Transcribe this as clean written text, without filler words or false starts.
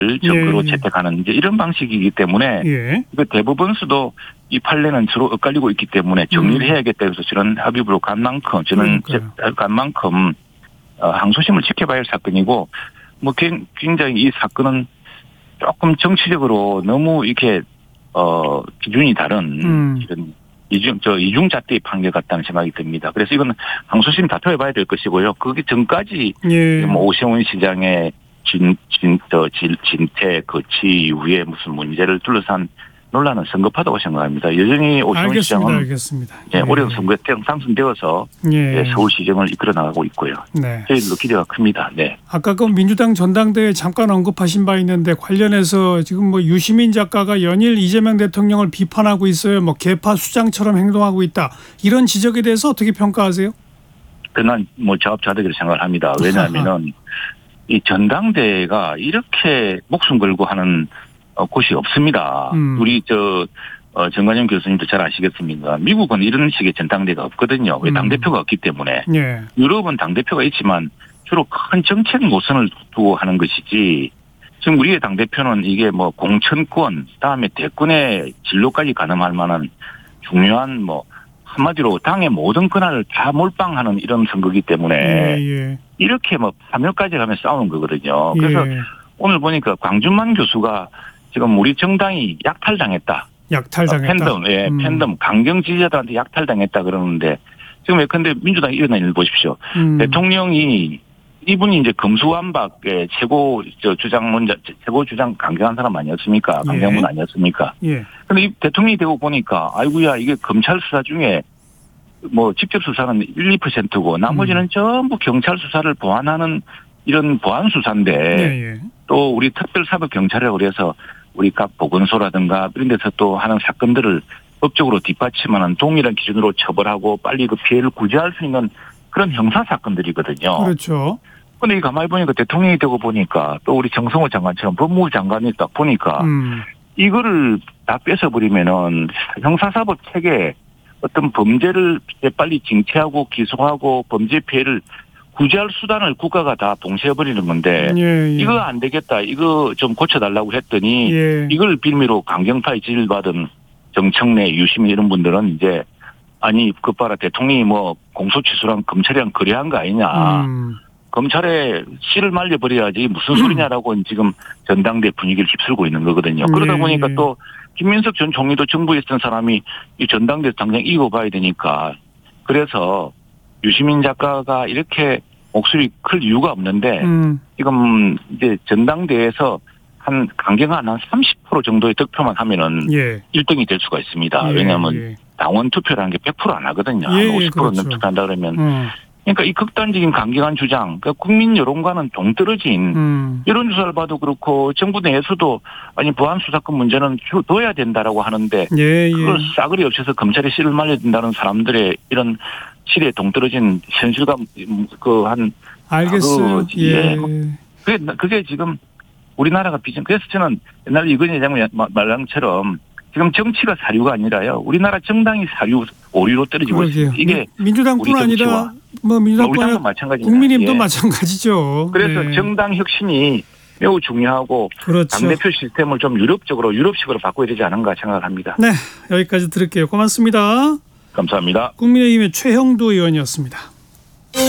정거로 예. 채택하는 이제 이런 방식이기 때문에 예. 그 대법원수도 이 판례는 서로 엇갈리고 있기 때문에 정리를 해야겠다 해서 저는 합의부로 간 만큼 항소심을 지켜봐야 할 사건이고 뭐 굉장히 이 사건은 조금 정치적으로 너무 이렇게 기준이 다른 이런 이중잣대의 판결 같다는 생각이 듭니다. 그래서 이건 항소심 다퉈봐야 될 것이고요. 그게 전까지 예. 뭐 오세훈 시장의 진퇴 거취 이후에 무슨 문제를 둘러싼 논란은 성급하다고 생각합니다. 여전히 오세훈 시장은 알겠습니다. 예. 올해 선거에 당선되어서 예. 서울시정을 이끌어 나가고 있고요. 네. 저희도 기대가 큽니다. 네. 아까 그 민주당 전당대회 잠깐 언급하신 바 있는데 관련해서 지금 뭐 유시민 작가가 연일 이재명 대통령을 비판하고 있어요. 뭐 개파 수장처럼 행동하고 있다. 이런 지적에 대해서 어떻게 평가하세요? 그난 뭐 자업자득이라고 생각을 합니다. 왜냐하면은 이 전당대회가 이렇게 목숨 걸고 하는 곳이 없습니다. 우리 정관영 교수님도 잘 아시겠습니까? 미국은 이런 식의 전당대회가 없거든요. 왜 당대표가 없기 때문에. 예. 유럽은 당대표가 있지만 주로 큰 정책 노선을 두고 하는 것이지 지금 우리의 당대표는 이게 뭐 공천권 다음에 대권의 진로까지 가늠할 만한 중요한 뭐 한마디로 당의 모든 권한을 다 몰빵하는 이런 선거기 때문에 예. 이렇게 뭐 파묘까지 가면 싸우는 거거든요. 그래서 오늘 보니까 광준만 교수가 지금 우리 정당이 약탈당했다. 약탈당했다. 팬덤, 강경 지지자들한테 약탈당했다 그러는데 지금 예컨대 민주당이 일어난 일 보십시오. 대통령이 이분이 이제 검수완박의 최고 주장 강경한 사람 아니었습니까? 강경문 아니었습니까? 예. 근데 이 대통령이 되고 보니까 아이고야 이게 검찰 수사 중에 뭐 직접 수사는 1, 2%고 나머지는 전부 경찰 수사를 보완하는 이런 보완 수사인데 또 우리 특별사법경찰이라고 그래서 우리 각 보건소라든가 이런 데서 또 하는 사건들을 법적으로 뒷받침하는 동일한 기준으로 처벌하고 빨리 그 피해를 구제할 수 있는 그런 형사 사건들이거든요. 그렇죠. 근데 이 가만히 보니까 대통령이 되고 보니까 또 우리 정성호 장관처럼 법무부 장관이 딱 보니까 이거를 다 뺏어버리면은 형사사법 체계에 어떤 범죄를 빨리 징계하고 기소하고 범죄 피해를 구제할 수단을 국가가 다 봉쇄해버리는 건데 이거 안 되겠다. 이거 좀 고쳐달라고 했더니 이걸 빌미로 강경파에 지지를 받은 정청래, 유시민 이런 분들은 이제 아니 그 봐라 대통령이 뭐 공소취소랑 검찰이랑 거래한 거 아니냐. 검찰에 씨를 말려버려야지 무슨 소리냐라고 지금 전당대 분위기를 휩쓸고 있는 거거든요. 그러다 보니까 또 김민석 전 총리도 정부에 있던 사람이 이 전당대에서 당장 이겨봐야 되니까 그래서 유시민 작가가 이렇게 목소리 클 이유가 없는데 지금 이제 전당대에서 한 강경한 한 30% 정도의 득표만 하면은 1등이 될 수가 있습니다. 왜냐하면 당원 투표라는 게 100% 안 하거든요. 50% 그렇죠. 투표한다 그러면. 그러니까 이 극단적인 강경한 주장, 그러니까 국민 여론과는 동떨어진 이런 조사를 봐도 그렇고 정부 내에서도 아니 보안 수사권 문제는 둬야 된다라고 하는데 그걸 싸그리 없애서 검찰에 씨를 말려야 된다는 사람들의 이런 실에 동떨어진 현실감 알겠어요. 그게 지금 우리나라가 그래서 저는 옛날 이건희 회장님 말랑처럼 지금 정치가 사류가 아니라요. 우리나라 정당이 사류 오류로 떨어지고 있습니다. 이게 민주당뿐 아니라 뭐 민주당뿐 아니라 국민의힘도 마찬가지죠. 그래서 정당 혁신이 매우 중요하고 당대표 시스템을 좀 유럽식으로 바꿔야 되지 않은가 생각합니다. 네, 여기까지 들을게요. 고맙습니다. 감사합니다. 국민의힘의 최형두 의원이었습니다.